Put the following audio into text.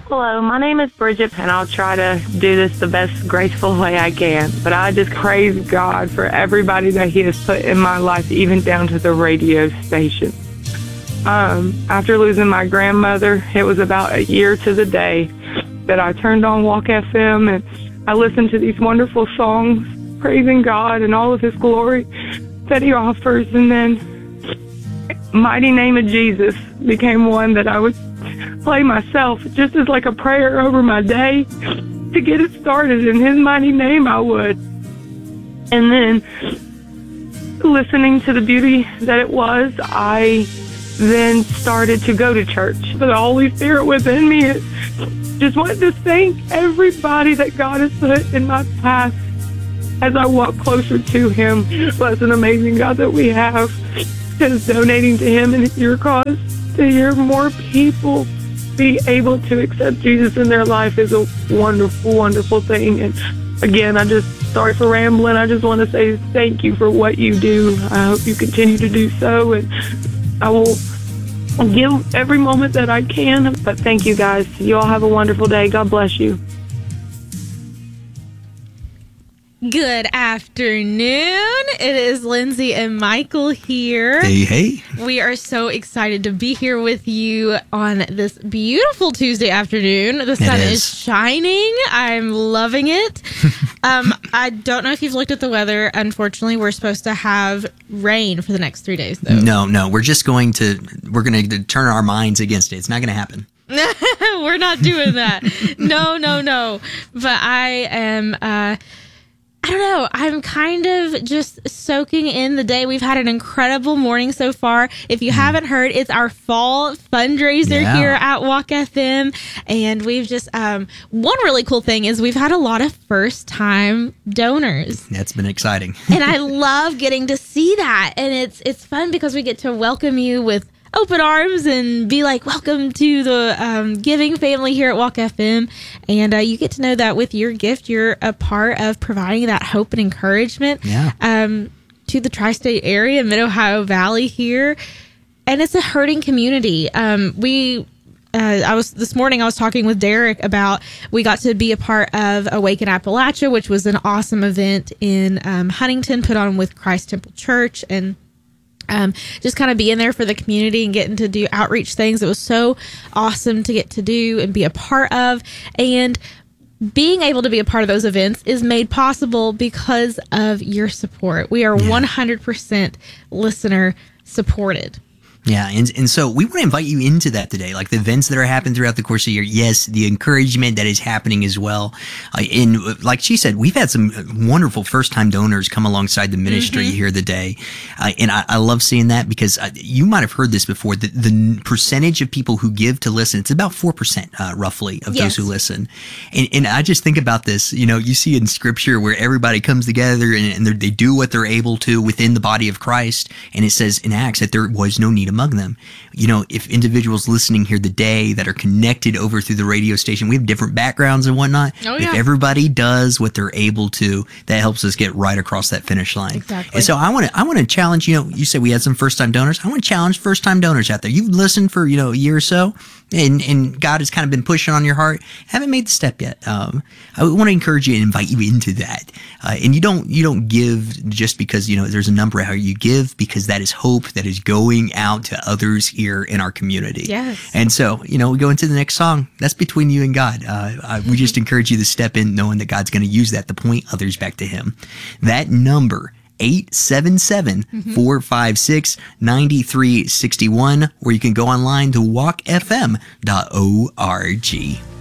Hello, my name is Bridget, and I'll try to do this the best graceful way I can. But I just praise God for everybody that He has put in my life, even down to the radio station. After losing my grandmother, it was about a year to the day that I turned on Walk FM, and I listened to these wonderful songs, praising God and all of His glory that He offers. And then Mighty Name of Jesus became one that I would play myself, just as like a prayer over my day to get it started. In His mighty name I would. And then listening to the beauty that it was, I then started to go to church. But the Holy Spirit within me just wanted to thank everybody that God has put in my path as I walk closer to Him. Bless an amazing God that we have, just donating to Him and your cause. To hear more people be able to accept Jesus in their life is a wonderful, wonderful thing. And again, sorry for rambling. I just want to say thank you for what you do. I hope you continue to do so, and I will give every moment that I can. But thank you guys. You all have a wonderful day. God bless you. Good afternoon. It is Lindsay and Michael here. Hey. We are so excited to be here with you on this beautiful Tuesday afternoon. The sun is shining. I'm loving it. I don't know if you've looked at the weather. Unfortunately, we're supposed to have rain for the next 3 days, though. No. We're going to turn our minds against it. It's not going to happen. We're not doing that. No. But I am... I don't know. I'm kind of just soaking in the day. We've had an incredible morning so far. If you haven't heard, it's our fall fundraiser here at Walk FM. And we've just, one really cool thing is we've had a lot of first-time donors. That's been exciting. And I love getting to see that. And it's fun because we get to welcome you with open arms and be like, welcome to the giving family here at Walk FM. And you get to know that with your gift, you're a part of providing that hope and encouragement to the tri-state area, Mid-Ohio Valley here. And it's a hurting community. This morning I was talking with Derek about, we got to be a part of Awaken Appalachia, which was an awesome event in Huntington put on with Christ Temple Church, and just kind of being there for the community and getting to do outreach things. It was so awesome to get to do and be a part of. And being able to be a part of those events is made possible because of your support. We are 100% listener supported. Yeah, and so we want to invite you into that today, like the events that are happening throughout the course of the year. Yes, the encouragement that is happening as well. And like she said, we've had some wonderful first-time donors come alongside the ministry here today. And I love seeing that because you might have heard this before. The percentage of people who give to listen, it's about 4% roughly of those who listen. And I just think about this, you see in Scripture where everybody comes together and they do what they're able to within the body of Christ. And it says in Acts that there was no need among them. If individuals listening here today that are connected over through the radio station, we have different backgrounds and whatnot. If everybody does what they're able to, that helps us get right across that finish line. Exactly. And so I want to challenge, you said we had some first-time donors. I want to challenge first-time donors out there. You've listened for, a year or so, and God has kind of been pushing on your heart. Haven't made the step yet. I want to encourage you and invite you into that. And you don't give just because, there's a number out here. You give because that is hope that is going out to others here in our community. Yes. And so, we go into the next song. That's between you and God. We just encourage you to step in knowing that God's going to use that to point others back to Him. That number, 877-456-9361, or you can go online to walkfm.org.